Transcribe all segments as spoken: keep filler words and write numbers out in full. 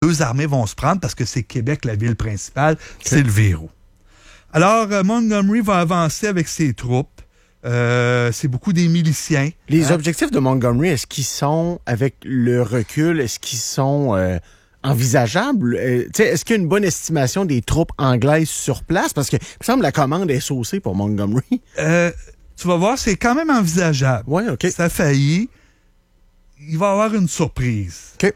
deux armées vont se prendre parce que c'est Québec, la ville principale, okay. C'est le verrou. Alors, euh, Montgomery va avancer avec ses troupes. Euh, c'est beaucoup des miliciens. Les hein? objectifs de Montgomery, est-ce qu'ils sont, avec le recul, est-ce qu'ils sont euh, envisageables? Euh, est-ce qu'il y a une bonne estimation des troupes anglaises sur place? Parce que, il me semble, la commande est saucée pour Montgomery. Euh, tu vas voir, c'est quand même envisageable. Oui, OK. Ça a failli. Il va y avoir une surprise. OK.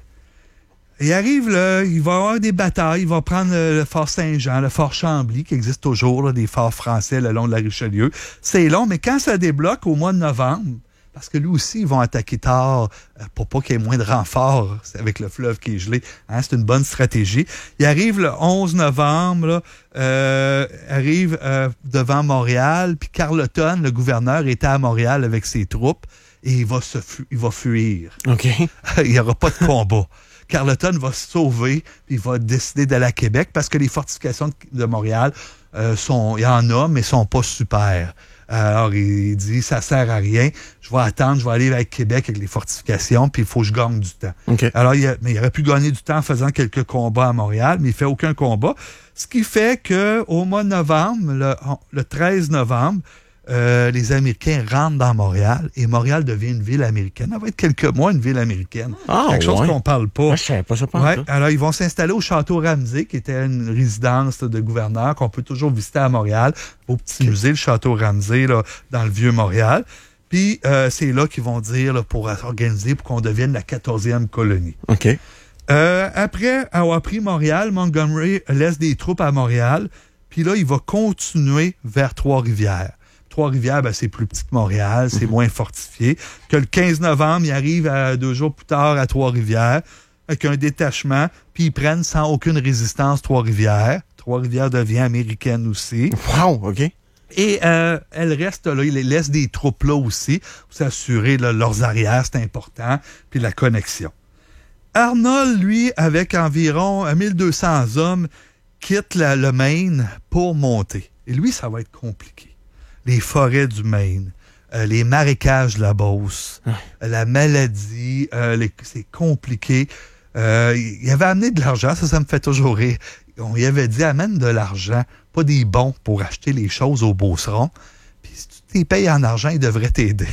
Il arrive, là, il va y avoir des batailles. Il va prendre le, le fort Saint-Jean, le fort Chambly, qui existe toujours, là, des forts français le long de la Richelieu. C'est long, mais quand ça débloque au mois de novembre, parce que lui aussi, ils vont attaquer tard euh, pour pas qu'il y ait moins de renforts avec le fleuve qui est gelé. Hein, c'est une bonne stratégie. Il arrive le onze novembre, là, euh, arrive euh, devant Montréal, puis Carleton, le gouverneur, était à Montréal avec ses troupes, et il va, se fu- il va fuir. OK. Il n'y aura pas de combat. Carleton va se sauver, puis il va décider d'aller à Québec parce que les fortifications de, de Montréal, euh, sont, il y en a, mais sont pas super. Alors, il dit, ça sert à rien. Je vais attendre, je vais aller avec Québec avec les fortifications, puis il faut que je gagne du temps. Okay. Alors, il, a, mais il aurait pu gagner du temps en faisant quelques combats à Montréal, mais il fait aucun combat. Ce qui fait que au mois de novembre, le, le treize novembre, Euh, les Américains rentrent dans Montréal et Montréal devient une ville américaine. Ça va être quelques mois une ville américaine. Ah, quelque chose ouais. qu'on parle pas. Moi, je savais pas ça. Pas ouais. Alors, ils vont s'installer au Château Ramsay, qui était une résidence de gouverneur qu'on peut toujours visiter à Montréal. Au petit okay. musée, le Château Ramsay, là, dans le Vieux-Montréal. Puis, euh, c'est là qu'ils vont dire là, pour organiser, pour qu'on devienne la quatorzième colonie. OK. Euh, après avoir pris Montréal, Montgomery laisse des troupes à Montréal. Puis là, il va continuer vers Trois-Rivières. Trois-Rivières, ben, c'est plus petit que Montréal, c'est mm-hmm. moins fortifié. Que le quinze novembre, ils arrivent à, deux jours plus tard à Trois-Rivières avec un détachement, puis ils prennent sans aucune résistance Trois-Rivières. Trois-Rivières devient américaine aussi. Wow, OK. Et euh, elle reste là, ils laissent des troupes là aussi pour s'assurer là, leurs arrières, c'est important, puis la connexion. Arnold, lui, avec environ mille deux cents hommes, quitte la, le Maine pour monter. Et lui, ça va être compliqué. Les forêts du Maine, euh, les marécages de la Beauce, ah. la maladie, euh, les, c'est compliqué. Euh, il avait amené de l'argent, ça, ça me fait toujours rire. On lui avait dit, amène de l'argent, pas des bons pour acheter les choses au Beauceron. Puis si tu les payes en argent, ils devraient t'aider.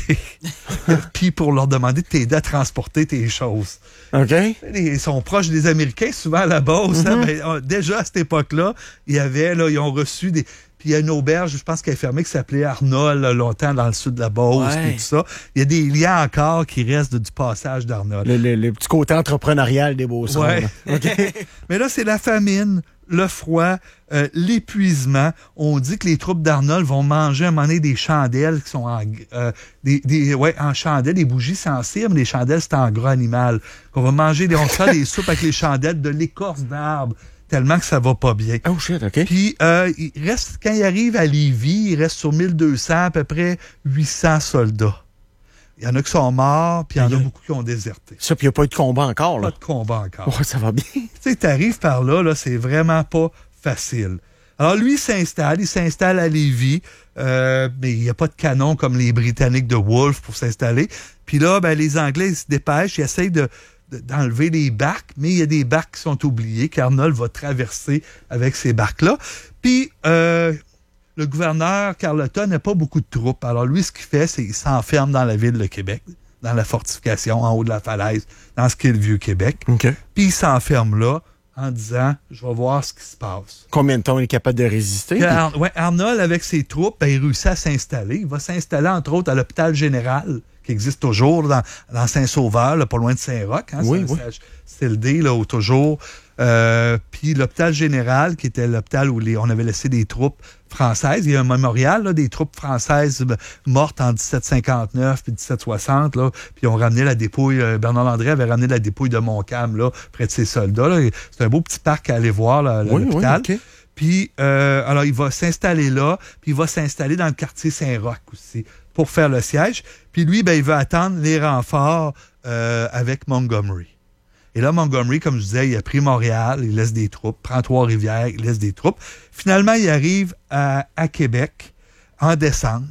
Puis pour leur demander de t'aider à transporter tes choses. OK. Ils sont proches des Américains, souvent à la Beauce. Mm-hmm. Hein, ben, déjà, à cette époque-là, il y avait, là, ils ont reçu des... Puis il y a une auberge, je pense qu'elle est fermée, qui s'appelait Arnold, là, longtemps dans le sud de la Beauce, ouais. et tout ça. Il y a des liens encore qui restent de, du passage d'Arnold. Le, le, le petit côté entrepreneurial des Beaucerons. Ouais. Okay. Mais là, c'est la famine, le froid, euh, l'épuisement. On dit que les troupes d'Arnold vont manger à un moment donné des chandelles qui sont en, euh, des, des, ouais, en chandelles, des bougies sensibles, mais les chandelles, c'est en gras animal. On va manger des, on se fait des soupes avec les chandelles de l'écorce d'arbre. Tellement que ça va pas bien. Oh shit, OK. Puis, euh, il reste, quand il arrive à Lévis, il reste sur mille deux cents, à peu près huit cents soldats. Il y en a qui sont morts, puis il y en a beaucoup qui ont déserté. Ça, puis il n'y a pas eu de combat encore, là. Pas de combat encore. Ouais, ça va bien. Tu sais, t'arrives par là, là, c'est vraiment pas facile. Alors, lui, il s'installe, il s'installe à Lévis, euh, mais il n'y a pas de canon comme les Britanniques de Wolfe pour s'installer. Puis là, ben, les Anglais, ils se dépêchent, ils essayent de d'enlever les barques, mais il y a des barques qui sont oubliées qu'Arnold va traverser avec ces barques-là. Puis, euh, le gouverneur Carleton n'a pas beaucoup de troupes. Alors, lui, ce qu'il fait, c'est qu'il s'enferme dans la ville de Québec, dans la fortification, en haut de la falaise, dans ce qui est le Vieux-Québec. Okay. Puis, il s'enferme là en disant, je vais voir ce qui se passe. Combien de temps il est capable de résister? Ar- ouais, Arnold, avec ses troupes, ben, il réussit à s'installer. Il va s'installer, entre autres, à l'hôpital général, qui existe toujours dans, dans Saint-Sauveur, là, pas loin de Saint-Roch. Hein, oui, c'est, oui. C'est le D, là, où toujours. Euh, puis l'hôpital général, qui était l'hôpital où les, on avait laissé des troupes françaises. Il y a un mémorial là, des troupes françaises mortes en dix-sept cinquante-neuf puis dix-sept soixante. Là, puis on ramenait la dépouille. Euh, Bernard Landry avait ramené la dépouille de Montcalm là, près de ses soldats. Là. C'est un beau petit parc à aller voir, là, oui, l'hôpital. Oui, okay. Puis, euh, alors, il va s'installer là, puis il va s'installer dans le quartier Saint-Roch aussi pour faire le siège. Puis lui, ben, il va attendre les renforts euh, avec Montgomery. Et là, Montgomery, comme je disais, il a pris Montréal, il laisse des troupes, prend Trois-Rivières, il laisse des troupes. Finalement, il arrive à, à Québec en décembre.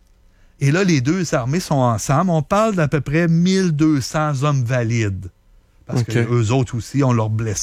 Et là, les deux armées sont ensemble. On parle d'à peu près mille deux cents hommes valides. Parce okay. qu'eux autres aussi ont leurs blessés.